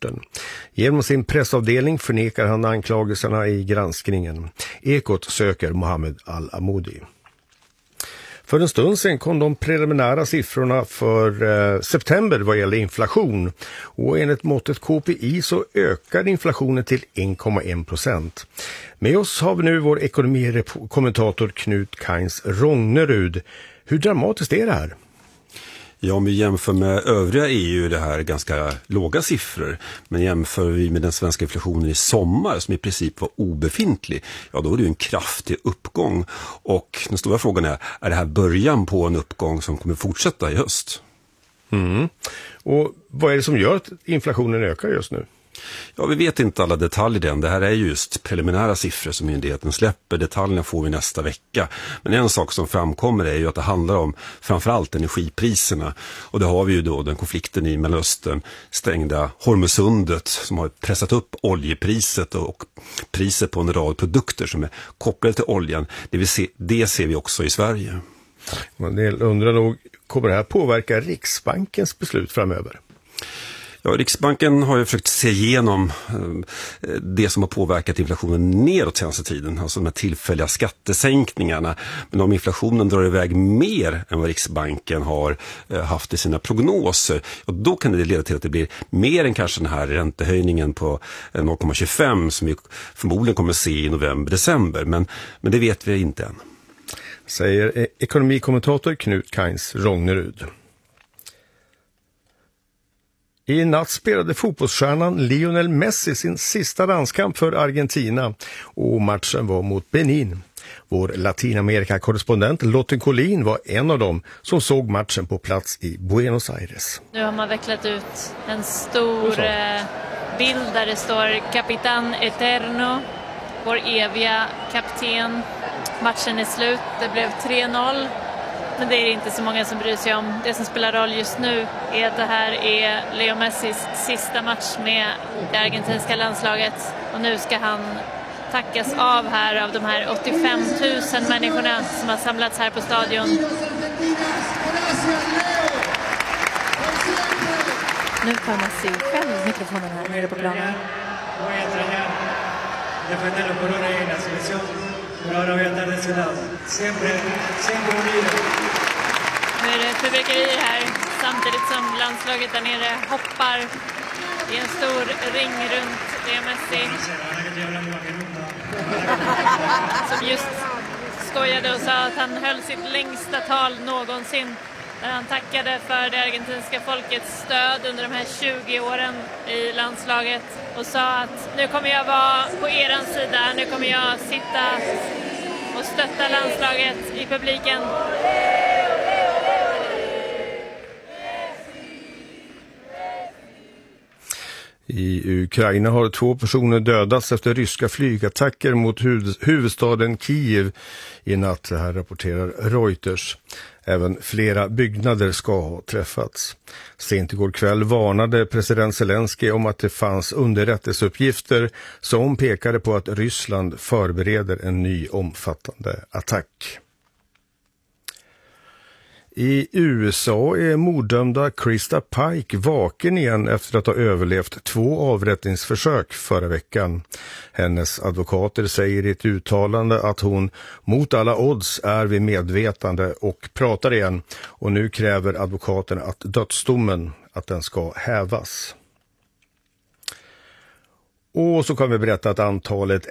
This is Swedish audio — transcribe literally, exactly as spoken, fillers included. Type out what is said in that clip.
rapporten. Genom sin pressavdelning förnekar han anklagelserna i granskningen. Ekot söker Mohammed Al-Amoudi. För en stund sedan kom de preliminära siffrorna för eh, september vad gäller inflation. Och enligt måttet K P I så ökar inflationen till en komma en procent. Med oss har vi nu vår ekonomikommentator Knut Kains Rognerud. Hur dramatiskt är det här? Ja, om vi jämför med övriga E U är det här ganska låga siffror. Men jämför vi med den svenska inflationen i sommar som i princip var obefintlig, ja då är det ju en kraftig uppgång. Och den stora frågan är, är det här början på en uppgång som kommer fortsätta i höst? Mm. Och vad är det som gör att inflationen ökar just nu? Ja, vi vet inte alla detaljer än. Det här är just preliminära siffror som myndigheten släpper. Detaljerna får vi nästa vecka. Men en sak som framkommer är ju att det handlar om framförallt energipriserna. Och det har vi ju då den konflikten i Mellanöstern, stängda Hormusundet som har pressat upp oljepriset och priset på en rad produkter som är kopplade till oljan. Det, vill se, det ser vi också i Sverige. En del undrar nog, kommer det här påverka Riksbankens beslut framöver? Ja, Riksbanken har ju försökt se igenom det som har påverkat inflationen neråt senaste tiden, alltså de här tillfälliga skattesänkningarna. Men om inflationen drar iväg mer än vad Riksbanken har haft i sina prognoser, och då kan det leda till att det blir mer än kanske den här räntehöjningen på noll komma tjugofem som vi förmodligen kommer se i november-december. Men, men det vet vi inte än. Säger ekonomikommentator Knut Kains Rognerud. I natt spelade fotbollsstjärnan Lionel Messi sin sista landskamp för Argentina och matchen var mot Benin. Vår Latinamerika-korrespondent Lotte Collin var en av dem som såg matchen på plats i Buenos Aires. Nu har man vecklat ut en stor bild där det står Capitán Eterno, vår eviga kapten. Matchen är slut, det blev tre noll. Men det är inte så många som bryr sig om. Det som spelar roll just nu är att det här är Leo Messis sista match med det argentinska landslaget. Och nu ska han tackas av här av de här åttiofem tusen människorna som har samlats här på stadion. Nu tar Messi själv mikrofonen här nere på planen. Nu är det fyrverkerier här samtidigt som landslaget där nere hoppar i en stor ring runt Leo Messi som just skojade och sa att han höll sitt längsta tal någonsin där han tackade för det argentinska folkets stöd under de här tjugo åren i landslaget och sa att nu kommer jag vara på eran sida, nu kommer jag sitta och stötta landslaget i publiken. I Ukraina har två personer dödats efter ryska flygattacker mot huv- huvudstaden Kiev i natt, det här rapporterar Reuters. Även flera byggnader ska ha träffats. Sent igår kväll varnade president Zelensky om att det fanns underrättelseuppgifter som pekade på att Ryssland förbereder en ny omfattande attack. I U S A är morddömda Krista Pike vaken igen efter att ha överlevt två avrättningsförsök förra veckan. Hennes advokater säger i ett uttalande att hon mot alla odds är vid medvetande och pratar igen. Och nu kräver advokaterna att dödsdomen att den ska hävas. Och så kan vi berätta att antalet